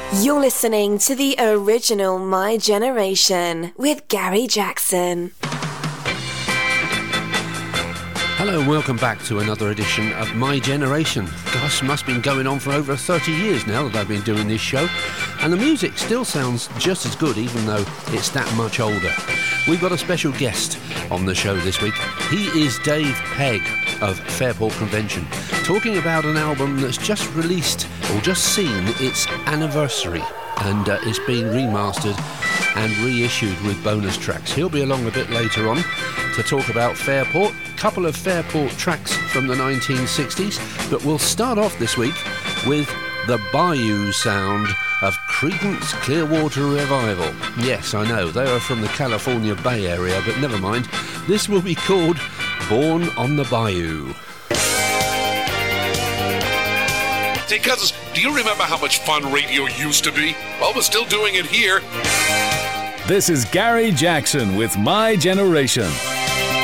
You're listening to the original My Generation with Gary Jackson. Hello and welcome back to another edition of My Generation. Gosh, must have been going on for over 30 years now that I've been doing this show. And the music still sounds just as good even though it's that much older. We've got a special guest on the show this week. He is Dave Pegg of Fairport Convention, talking about an album that's just released or just seen its anniversary, and it's been remastered and reissued with bonus tracks. He'll be along a bit later on to talk about Fairport, a couple of Fairport tracks from the 1960s, but we'll start off this week with the Bayou sound of Creedence Clearwater Revival. Yes, I know, they are from the California Bay Area, but never mind. This will be called Born on the Bayou. Hey, cousins, do you remember how much fun radio used to be? Well, we're still doing it here. This is Gary Jackson with My Generation